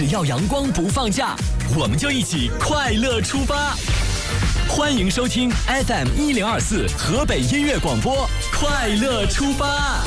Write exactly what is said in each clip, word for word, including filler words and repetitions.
要阳光不放假，我们就一起快乐出发。欢迎收听 F M 一零二四河北音乐广播，快乐出发。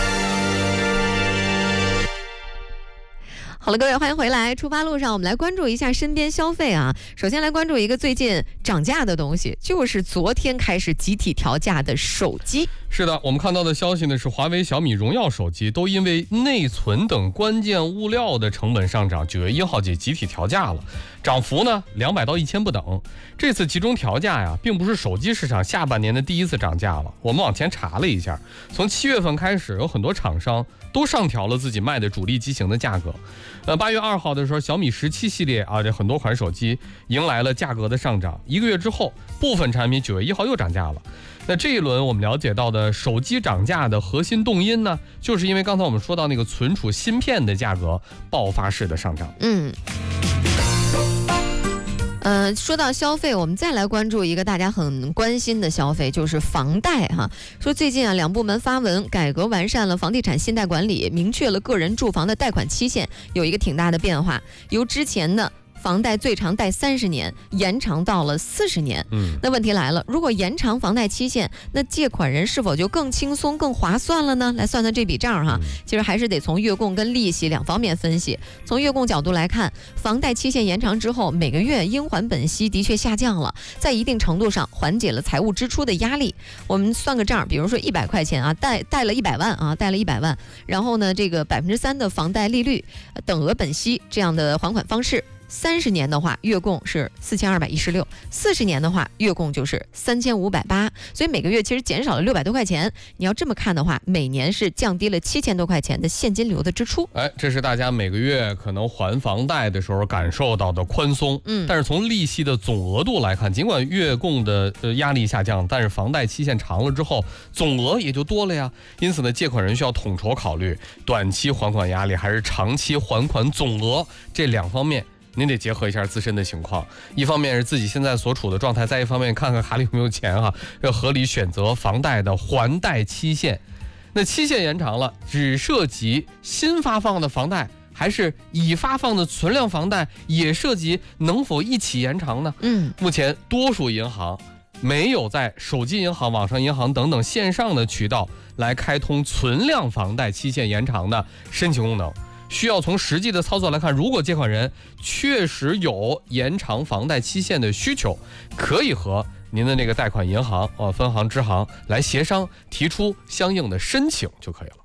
好了，各位，欢迎回来。出发路上，我们来关注一下身边消费啊。首先来关注一个最近涨价的东西，就是昨天开始集体调价的手机。 是的，我们看到的消息呢是华为、小米、荣耀手机都因为内存等关键物料的成本上涨，九月一号起集体调价了，涨幅呢两百到一千不等。这次集中调价呀，并不是手机市场下半年的第一次涨价了。我们往前查了一下，从七月份开始，有很多厂商都上调了自己卖的主力机型的价格。呃，八月二号的时候，小米十七系列啊，这很多款手机迎来了价格的上涨。一个月之后，部分产品九月一号又涨价了。那这一轮我们了解到的手机涨价的核心动因呢，就是因为刚才我们说到那个存储芯片的价格爆发式的上涨。 嗯。呃，说到消费，我们再来关注一个大家很关心的消费，就是房贷哈。说最近啊，两部门发文改革完善了房地产信贷管理，明确了个人住房的贷款期限，有一个挺大的变化，由之前的房贷最长贷三十年，延长到了四十年。 嗯， 那问题来了，如果延长房贷期限，那借款人是否就更轻松、更划算了呢？来算算这笔账哈，其实还是得从月供跟利息两方面分析。从月供角度来看，房贷期限延长之后，每个月应还本息的确下降了，在一定程度上缓解了财务支出的压力。我们算个账，比如说一百块钱啊，贷贷了一百万啊，贷了一百万，然后呢，这个百分之三的房贷利率，等额本息这样的还款方式。三十年的话，月供是四千二百一十六；四十年的话，月供就是三千五百八。所以每个月其实减少了六百多块钱。你要这么看的话，每年是降低了七千多块钱的现金流的支出。 哎，这是大家每个月可能还房贷的时候感受到的宽松。 嗯， 但是从利息的总额度来看，尽管月供的呃压力下降，但是房贷期限长了之后，总额也就多了呀。因此呢，借款人需要统筹考虑短期还款压力还是长期还款总额这两方面。您得结合一下自身的情况，一方面是自己现在所处的状态，再一方面看看卡里有没有钱哈，要合理选择房贷的还贷期限。那期限延长了，只涉及新发放的房贷，还是已发放的存量房贷也涉及，能否一起延长呢？ 嗯， 目前多数银行没有在手机银行、网上银行等等线上的渠道来开通存量房贷期限延长的申请功能。需要从实际的操作来看，如果借款人确实有延长房贷期限的需求，可以和您的那个贷款银行、呃分行、支行来协商，提出相应的申请就可以了。